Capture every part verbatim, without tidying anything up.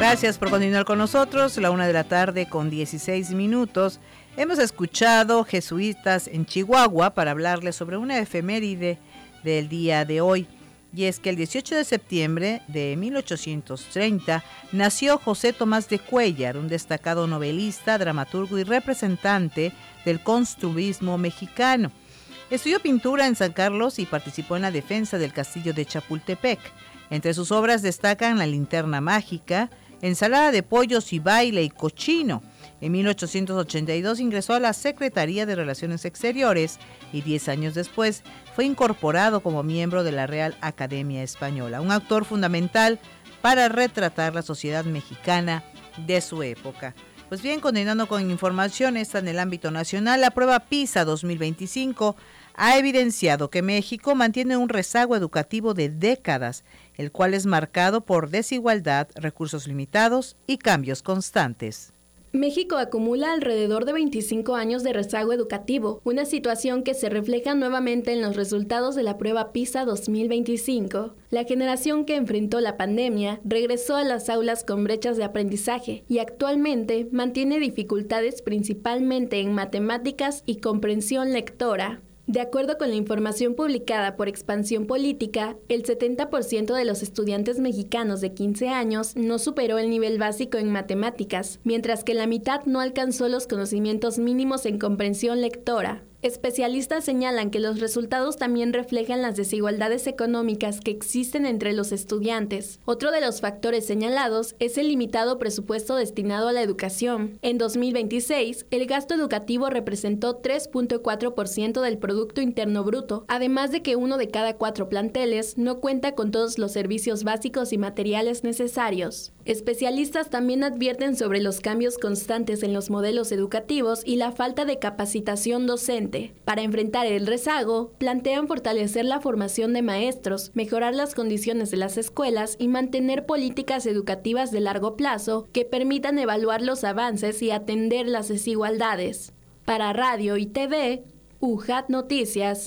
Gracias por continuar con nosotros, la una de la tarde con dieciséis minutos. Hemos escuchado jesuitas en Chihuahua para hablarles sobre una efeméride del día de hoy. Y es que el dieciocho de septiembre de mil ochocientos treinta nació José Tomás de Cuéllar, un destacado novelista, dramaturgo y representante del constructivismo mexicano. Estudió pintura en San Carlos y participó en la defensa del castillo de Chapultepec. Entre sus obras destacan La linterna mágica, Ensalada de pollos y baile y cochino. En mil ochocientos ochenta y dos ingresó a la Secretaría de Relaciones Exteriores y diez años después fue incorporado como miembro de la Real Academia Española, un autor fundamental para retratar la sociedad mexicana de su época. Pues bien, continuando con información, está en el ámbito nacional. La prueba PISA dos mil veinticinco ha evidenciado que México mantiene un rezago educativo de décadas, el cual es marcado por desigualdad, recursos limitados y cambios constantes. México acumula alrededor de veinticinco años de rezago educativo, una situación que se refleja nuevamente en los resultados de la prueba PISA dos mil veinticinco. La generación que enfrentó la pandemia regresó a las aulas con brechas de aprendizaje y actualmente mantiene dificultades principalmente en matemáticas y comprensión lectora. De acuerdo con la información publicada por Expansión Política, el setenta por ciento de los estudiantes mexicanos de quince años no superó el nivel básico en matemáticas, mientras que la mitad no alcanzó los conocimientos mínimos en comprensión lectora. Especialistas señalan que los resultados también reflejan las desigualdades económicas que existen entre los estudiantes. Otro de los factores señalados es el limitado presupuesto destinado a la educación. En dos mil veintiséis, el gasto educativo representó tres punto cuatro por ciento del Producto Interno Bruto, además de que uno de cada cuatro planteles no cuenta con todos los servicios básicos y materiales necesarios. Especialistas también advierten sobre los cambios constantes en los modelos educativos y la falta de capacitación docente. Para enfrentar el rezago, plantean fortalecer la formación de maestros, mejorar las condiciones de las escuelas y mantener políticas educativas de largo plazo que permitan evaluar los avances y atender las desigualdades. Para Radio y T V, U J A T Noticias.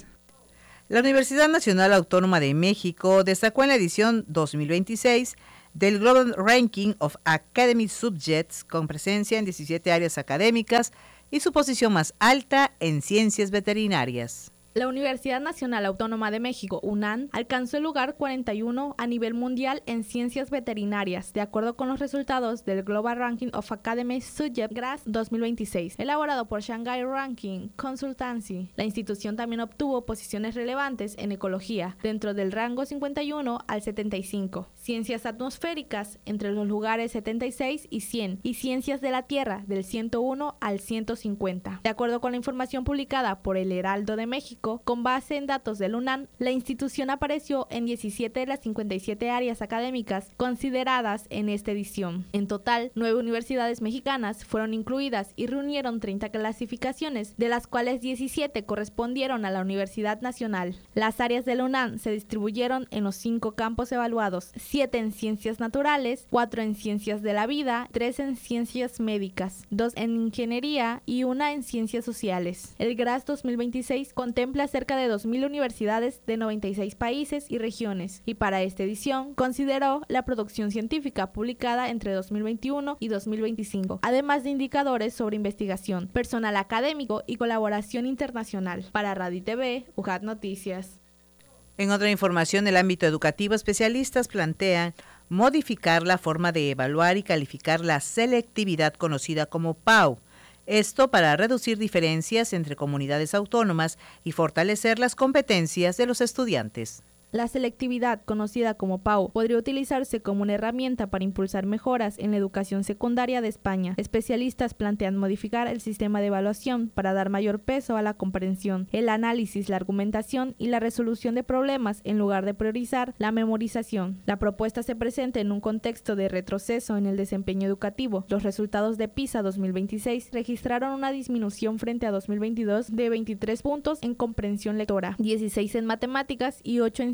La Universidad Nacional Autónoma de México destacó en la edición dos mil veintiséis del Global Ranking of Academic Subjects con presencia en diecisiete áreas académicas y su posición más alta en ciencias veterinarias. La Universidad Nacional Autónoma de México, UNAM, alcanzó el lugar cuarenta y uno a nivel mundial en ciencias veterinarias, de acuerdo con los resultados del Global Ranking of Academic Subjects G R A S dos mil veintiséis, elaborado por Shanghai Ranking Consultancy. La institución también obtuvo posiciones relevantes en ecología, dentro del rango cincuenta y uno al setenta y cinco, ciencias atmosféricas, entre los lugares setenta y seis y cien, y ciencias de la Tierra, del ciento uno al ciento cincuenta. De acuerdo con la información publicada por El Heraldo de México, con base en datos del UNAM, la institución apareció en diecisiete de las cincuenta y siete áreas académicas consideradas en esta edición. En total, nueve universidades mexicanas fueron incluidas y reunieron treinta clasificaciones, de las cuales diecisiete correspondieron a la Universidad Nacional. Las áreas del UNAM se distribuyeron en los cinco campos evaluados, siete en ciencias naturales, cuatro en ciencias de la vida, tres en ciencias médicas, dos en ingeniería y una en ciencias sociales. El G R A S dos mil veintiséis contempla cerca de dos mil universidades de noventa y seis países y regiones, y para esta edición consideró la producción científica publicada entre dos mil veintiuno y dos mil veinticinco, además de indicadores sobre investigación, personal académico y colaboración internacional. Para Radio y T V, U J A T Noticias. En otra información del ámbito educativo, especialistas plantean modificar la forma de evaluar y calificar la selectividad conocida como P A U. Esto para reducir diferencias entre comunidades autónomas y fortalecer las competencias de los estudiantes. La selectividad, conocida como P A U, podría utilizarse como una herramienta para impulsar mejoras en la educación secundaria de España. Especialistas plantean modificar el sistema de evaluación para dar mayor peso a la comprensión, el análisis, la argumentación y la resolución de problemas en lugar de priorizar la memorización. La propuesta se presenta en un contexto de retroceso en el desempeño educativo. Los resultados de PISA dos mil veintiséis registraron una disminución frente a dos mil veintidós de veintitrés puntos en comprensión lectora, dieciséis en matemáticas y ocho en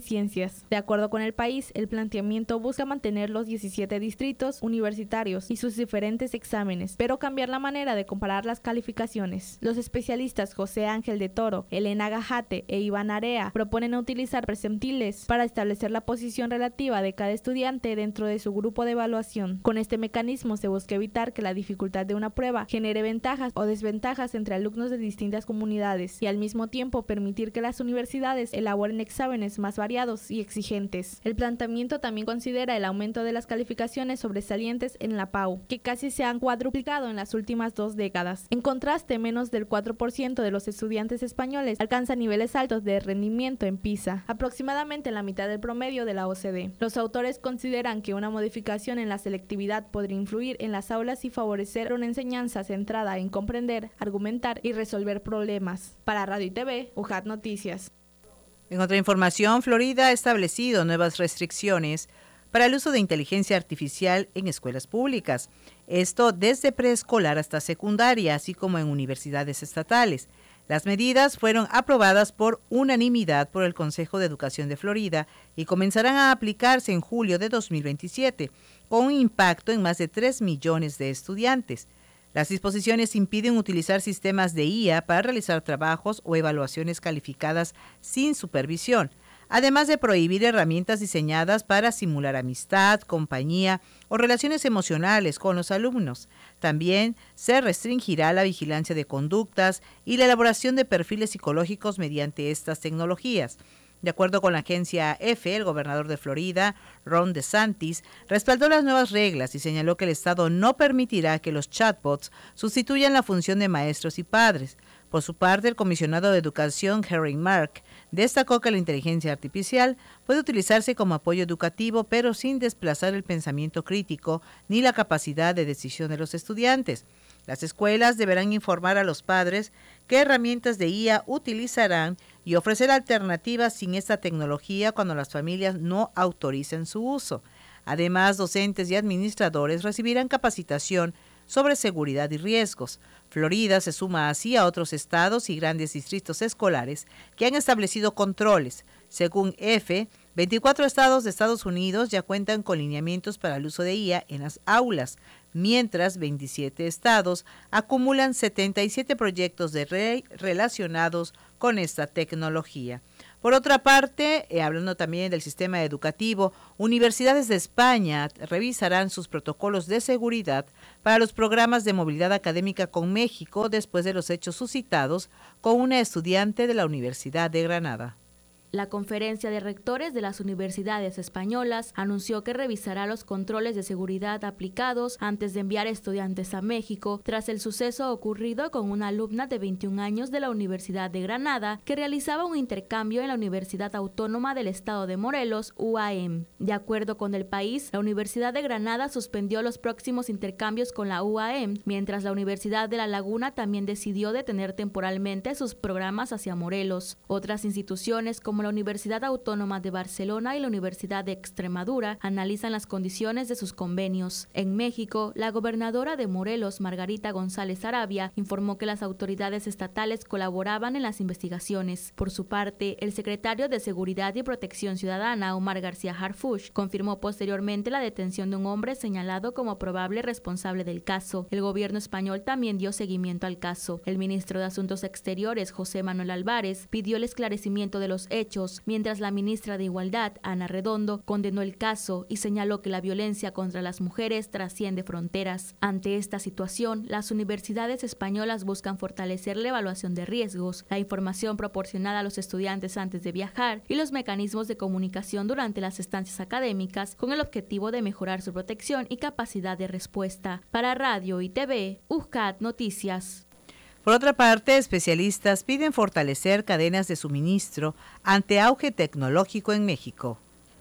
ciencias. De acuerdo con El País, el planteamiento busca mantener los diecisiete distritos universitarios y sus diferentes exámenes, pero cambiar la manera de comparar las calificaciones. Los especialistas José Ángel de Toro, Elena Gajate e Iván Area proponen utilizar percentiles para establecer la posición relativa de cada estudiante dentro de su grupo de evaluación. Con este mecanismo se busca evitar que la dificultad de una prueba genere ventajas o desventajas entre alumnos de distintas comunidades y al mismo tiempo permitir que las universidades elaboren exámenes más variados y exigentes. El planteamiento también considera el aumento de las calificaciones sobresalientes en la P A U, que casi se han cuadruplicado en las últimas dos décadas. En contraste, menos del cuatro por ciento de los estudiantes españoles alcanzan niveles altos de rendimiento en PISA, aproximadamente la mitad del promedio de la O C D E. Los autores consideran que una modificación en la selectividad podría influir en las aulas y favorecer una enseñanza centrada en comprender, argumentar y resolver problemas. Para Radio y T V, U J A T Noticias. En otra información, Florida ha establecido nuevas restricciones para el uso de inteligencia artificial en escuelas públicas. Esto desde preescolar hasta secundaria, así como en universidades estatales. Las medidas fueron aprobadas por unanimidad por el Consejo de Educación de Florida y comenzarán a aplicarse en julio de dos mil veintisiete, con un impacto en más de tres millones de estudiantes. Las disposiciones impiden utilizar sistemas de I A para realizar trabajos o evaluaciones calificadas sin supervisión, además de prohibir herramientas diseñadas para simular amistad, compañía o relaciones emocionales con los alumnos. También se restringirá la vigilancia de conductas y la elaboración de perfiles psicológicos mediante estas tecnologías. De acuerdo con la agencia EFE, el gobernador de Florida, Ron DeSantis, respaldó las nuevas reglas y señaló que el Estado no permitirá que los chatbots sustituyan la función de maestros y padres. Por su parte, el comisionado de Educación, Henry Mark, destacó que la inteligencia artificial puede utilizarse como apoyo educativo, pero sin desplazar el pensamiento crítico ni la capacidad de decisión de los estudiantes. Las escuelas deberán informar a los padres qué herramientas de I A utilizarán y ofrecer alternativas sin esta tecnología cuando las familias no autoricen su uso. Además, docentes y administradores recibirán capacitación sobre seguridad y riesgos. Florida se suma así a otros estados y grandes distritos escolares que han establecido controles. Según EFE, veinticuatro estados de Estados Unidos ya cuentan con lineamientos para el uso de I A en las aulas, mientras veintisiete estados acumulan setenta y siete proyectos de ley relacionados con esta tecnología. Por otra parte, eh, hablando también del sistema educativo, universidades de España revisarán sus protocolos de seguridad para los programas de movilidad académica con México después de los hechos suscitados con una estudiante de la Universidad de Granada. La Conferencia de Rectores de las Universidades Españolas anunció que revisará los controles de seguridad aplicados antes de enviar estudiantes a México tras el suceso ocurrido con una alumna de veintiún años de la Universidad de Granada que realizaba un intercambio en la Universidad Autónoma del Estado de Morelos, U A M. De acuerdo con El País, la Universidad de Granada suspendió los próximos intercambios con la U A M, mientras la Universidad de La Laguna también decidió detener temporalmente sus programas hacia Morelos. Otras instituciones como la Universidad Autónoma de Barcelona y la Universidad de Extremadura analizan las condiciones de sus convenios. En México, la gobernadora de Morelos, Margarita González Arabia, informó que las autoridades estatales colaboraban en las investigaciones. Por su parte, el secretario de Seguridad y Protección Ciudadana, Omar García Harfuch, confirmó posteriormente la detención de un hombre señalado como probable responsable del caso. El gobierno español también dio seguimiento al caso. El ministro de Asuntos Exteriores, José Manuel Álvarez, pidió el esclarecimiento de los hechos, mientras la ministra de Igualdad, Ana Redondo, condenó el caso y señaló que la violencia contra las mujeres trasciende fronteras. Ante esta situación, las universidades españolas buscan fortalecer la evaluación de riesgos, la información proporcionada a los estudiantes antes de viajar y los mecanismos de comunicación durante las estancias académicas con el objetivo de mejorar su protección y capacidad de respuesta. Para Radio y T V, U J A T Noticias. Por otra parte, especialistas piden fortalecer cadenas de suministro ante auge tecnológico en México.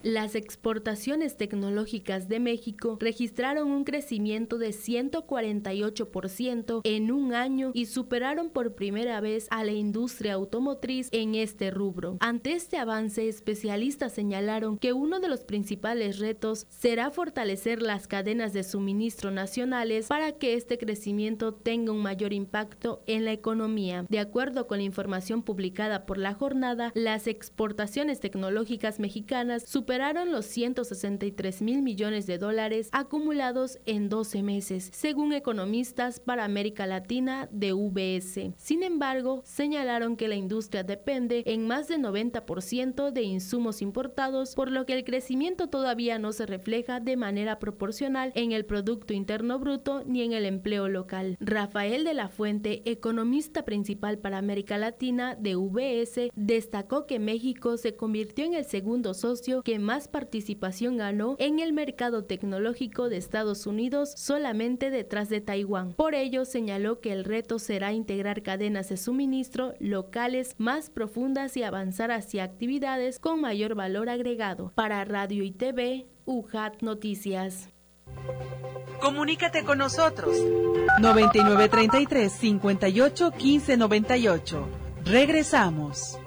Las exportaciones tecnológicas de México registraron un crecimiento de ciento cuarenta y ocho por ciento en un año y superaron por primera vez a la industria automotriz en este rubro. Ante este avance, especialistas señalaron que uno de los principales retos será fortalecer las cadenas de suministro nacionales para que este crecimiento tenga un mayor impacto en la economía. De acuerdo con la información publicada por la jornada, las exportaciones tecnológicas mexicanas superaron los ciento sesenta y tres mil millones de dólares acumulados en doce meses, según economistas para América Latina de U B S. Sin embargo, señalaron que la industria depende en más del noventa por ciento de insumos importados, por lo que el crecimiento todavía no se refleja de manera proporcional en el Producto Interno Bruto ni en el empleo local. Rafael de la Fuente, economista principal para América Latina de U B S, destacó que México se convirtió en el segundo socio que más participación ganó en el mercado tecnológico de Estados Unidos, solamente detrás de Taiwán. Por ello, señaló que el reto será integrar cadenas de suministro locales más profundas y avanzar hacia actividades con mayor valor agregado. Para Radio y T V, U J A T Noticias. Comunícate con nosotros. noventa y nueve treinta y tres, cincuenta y ocho, quince noventa y ocho. Regresamos.